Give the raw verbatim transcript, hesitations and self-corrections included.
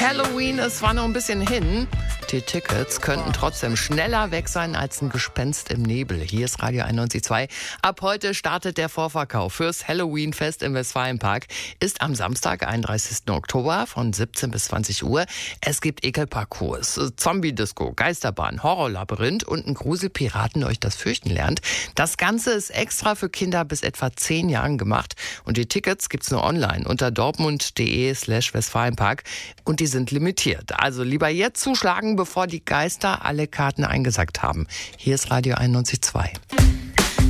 Halloween ist zwar noch ein bisschen hin, die Tickets könnten trotzdem schneller weg sein als ein Gespenst im Nebel. Hier ist Radio einundneunzig Komma zwei. Ab heute startet der Vorverkauf fürs Halloween-Fest im Westfalenpark. Ist am Samstag, einunddreißigsten Oktober von siebzehn bis zwanzig Uhr. Es gibt Ekelparcours, Zombie-Disco, Geisterbahn, Horrorlabyrinth und ein Gruselpiraten, der euch das Fürchten lernt. Das Ganze ist extra für Kinder bis etwa zehn Jahren gemacht. Und die Tickets gibt's nur online unter dortmund.de slash Westfalenpark. Und die sind limitiert. Also lieber jetzt zuschlagen, bevor die Geister alle Karten eingesackt haben. Hier ist Radio einundneunzig Komma zwei.